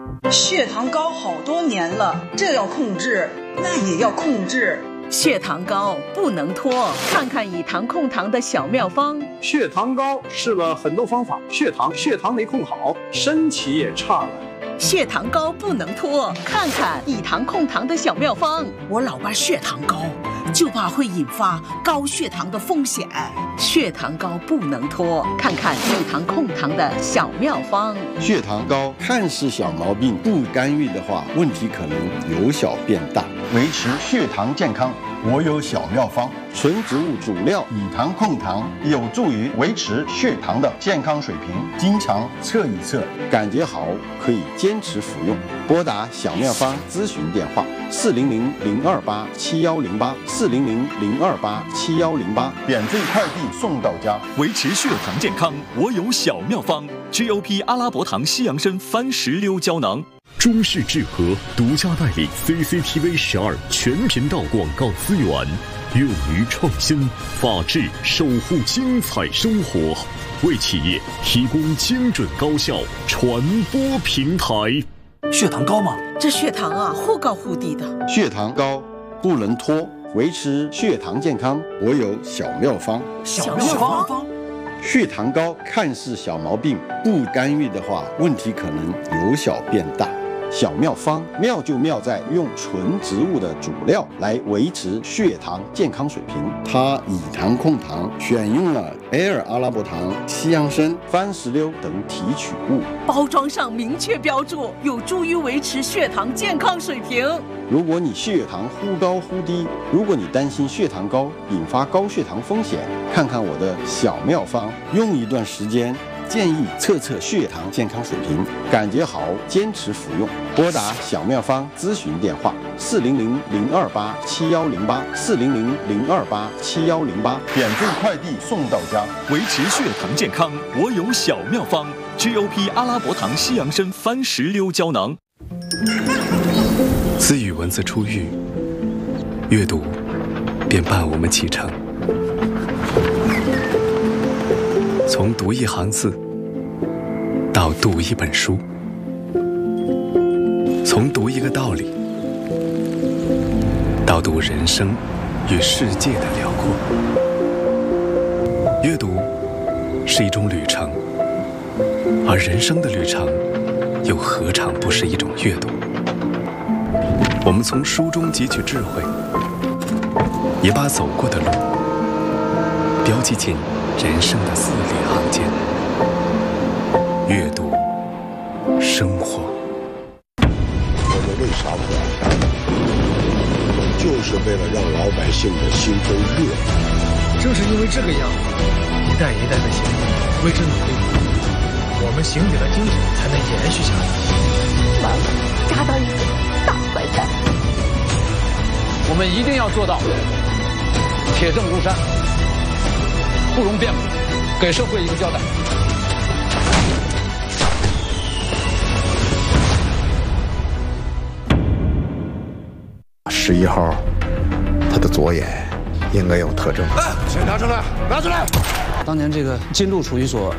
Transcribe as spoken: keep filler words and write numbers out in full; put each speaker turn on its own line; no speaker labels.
血糖高好多年了，这要控制，那也要控制。
血糖高不能拖，看看以糖控糖的小妙方。
血糖高试了很多方法，血糖血糖没控好，身体也差了。
血糖高不能拖，看看以糖控糖的小妙方。
我老爸血糖高，就怕会引发高血糖的风险。
血糖高不能拖，看看以糖控糖的小妙方。
血糖高看似小毛病，不干预的话，问题可能由小变大。维持血糖健康，我有小妙方：纯植物主料以糖控糖，有助于维持血糖的健康水平。经常测一测，感觉好可以坚持服用。拨打小妙方咨询电话：四零零零二八七幺零八，四零零零二八七幺零八，免费快递送到家。
维持血糖健康，我有小妙方 ：G O P 阿拉伯糖西洋参番石榴胶囊。
中式智和独家代理 C C T V 十二全频道广告资源，勇于创新，法治守护精彩生活，为企业提供精准高效传播平台。
血糖高吗？
这血糖啊，忽高忽低的。
血糖高不能拖，维持血糖健康，我有小妙方。
小妙方。
血糖高看似小毛病，不干预的话，问题可能由小变大。小妙方妙就妙在用纯植物的主料来维持血糖健康水平。它以糖控糖，选用了 Air 阿拉伯糖、西洋参、番石榴等提取物，
包装上明确标注，有助于维持血糖健康水平。
如果你血糖忽高忽低，如果你担心血糖高引发高血糖风险，看看我的小妙方，用一段时间，建议测测血糖健康水平，感觉好坚持服用。拨打小妙方咨询电话：四零零零二八七幺零八，四零零零二八七幺零八，免费快递送到家。
维持血糖健康，我有小妙方 ：G O P 阿拉伯糖西洋参番石榴胶囊。
自与文字初遇，阅读便伴我们启程。从读一行字到读一本书，从读一个道理到读人生与世界的辽阔。阅读是一种旅程，而人生的旅程又何尝不是一种阅读？我们从书中汲取智慧，也把走过的路标记进人生的字里行间。阅读，生活。
我们为啥不安全？就是为了让老百姓的心中热。
正是因为这个样子，一代一代的刑警为之努力，我们刑警的精神才能延续下来。
完了，抓到一个大坏蛋！
我们一定要做到铁证如山，不容辩驳，给社会一个交代。
十一号，他的左眼应该有特征。
哎，先拿出来，拿出来！
当年这个金鹿处女所